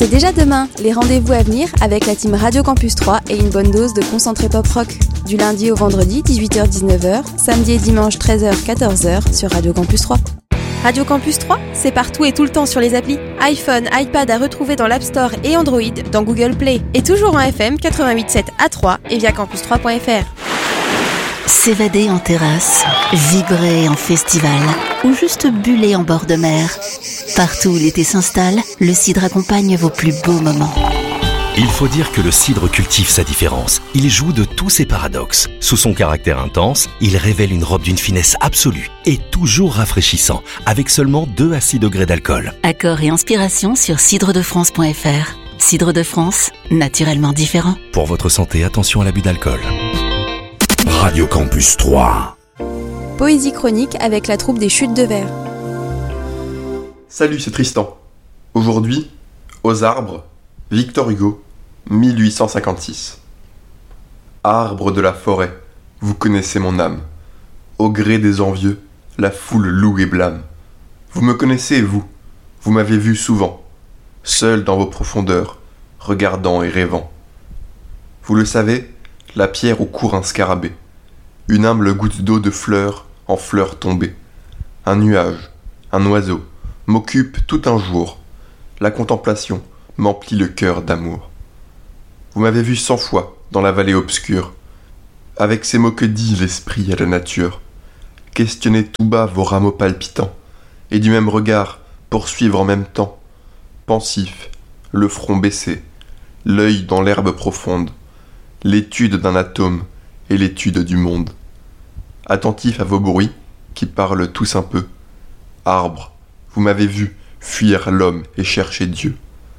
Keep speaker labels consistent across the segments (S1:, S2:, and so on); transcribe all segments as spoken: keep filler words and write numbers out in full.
S1: C'est déjà demain, les rendez-vous à venir avec la team Radio Campus trois et une bonne dose de concentré pop rock. Du lundi au vendredi, dix-huit heures dix-neuf heures, samedi et dimanche, treize heures quatorze heures sur Radio Campus trois. Radio Campus trois, c'est partout et tout le temps sur les applis. iPhone, iPad à retrouver dans l'App Store et Android, dans Google Play. Et toujours en F M quatre-vingt-huit virgule sept à Troyes et via campus trois point f r.
S2: S'évader en terrasse, vibrer en festival ou juste buller en bord de mer. Partout où l'été s'installe, le cidre accompagne vos plus beaux moments.
S3: Il faut dire que le cidre cultive sa différence. Il joue de tous ses paradoxes. Sous son caractère intense, il révèle une robe d'une finesse absolue et toujours rafraîchissant, avec seulement deux à six degrés d'alcool.
S2: Accords et inspiration sur cidre de france point f r. Cidre de France, naturellement différent.
S3: Pour votre santé, attention à l'abus d'alcool.
S4: Radio Campus trois.
S1: Poésie chronique avec la troupe des Chutes de Verre.
S5: Salut, c'est Tristan. Aujourd'hui, aux arbres, Victor Hugo, mille huit cent cinquante-six. Arbre de la forêt, vous connaissez mon âme. Au gré des envieux, la foule loue et blâme. Vous me connaissez, vous, vous m'avez vu souvent, seul dans vos profondeurs, regardant et rêvant. Vous le savez, la pierre où court un scarabée, une humble goutte d'eau de fleurs en fleurs tombées. Un nuage, un oiseau, m'occupe tout un jour. La contemplation m'emplit le cœur d'amour. Vous m'avez vu cent fois dans la vallée obscure, avec ces mots que dit l'esprit à la nature, questionner tout bas vos rameaux palpitants, et du même regard poursuivre en même temps, pensif, le front baissé, l'œil dans l'herbe profonde, l'étude d'un atome et l'étude du monde. Attentif à vos bruits qui parlent tous un peu. Arbre, vous m'avez vu fuir l'homme et chercher Dieu.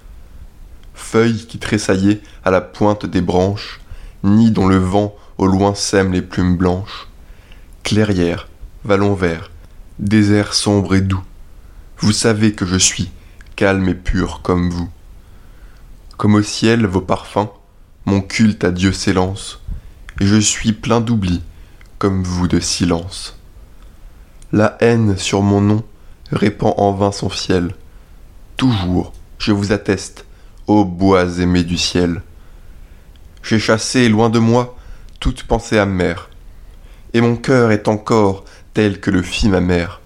S5: Feuilles qui tressaillaient à la pointe des branches, nids dont le vent au loin sème les plumes blanches. Clairière, vallon vert, désert sombre et doux. Vous savez que je suis calme et pur comme vous. Comme au ciel vos parfums, mon culte à Dieu s'élance, et je suis plein d'oubli, comme vous de silence. La haine sur mon nom répand en vain son fiel. Toujours, je vous atteste, ô bois aimés du ciel. J'ai chassé loin de moi toute pensée amère, et mon cœur est encore tel que le fit ma mère.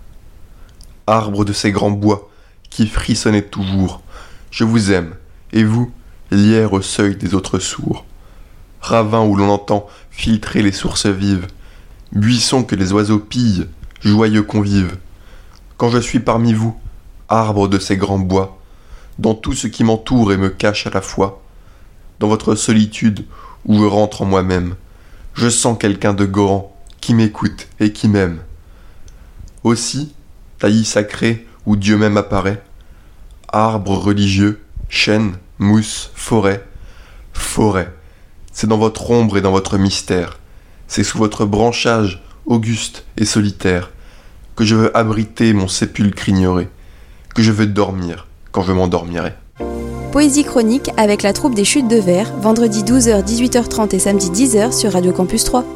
S5: Arbre de ces grands bois qui frissonnez toujours, je vous aime, et vous, lierre au seuil des autres sourds. Ravin où l'on entend filtrer les sources vives, buisson que les oiseaux pillent, joyeux convives. Quand je suis parmi vous, arbre de ces grands bois, dans tout ce qui m'entoure et me cache à la fois, dans votre solitude où je rentre en moi-même, je sens quelqu'un de grand qui m'écoute et qui m'aime. Aussi, taillis sacré où Dieu même apparaît, arbre religieux, chêne, mousse, forêt, forêt, c'est dans votre ombre et dans votre mystère, c'est sous votre branchage auguste et solitaire que je veux abriter mon sépulcre ignoré, que je veux dormir quand je m'endormirai.
S1: Poésie chronique avec la troupe des Chutes de Verre, vendredi douze heures, dix-huit heures trente et samedi dix heures sur Radio Campus trois.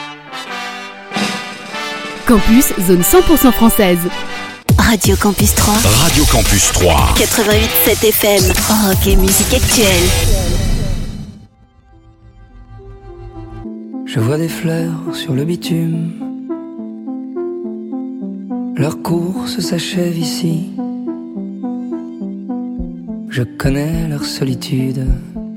S6: Campus, zone cent pour cent française.
S2: Radio Campus trois.
S4: Radio Campus trois.
S2: quatre-vingt-huit virgule sept F M. Rock et musique actuelle.
S7: Je vois des fleurs sur le bitume. Leur course s'achève ici. Je connais leur solitude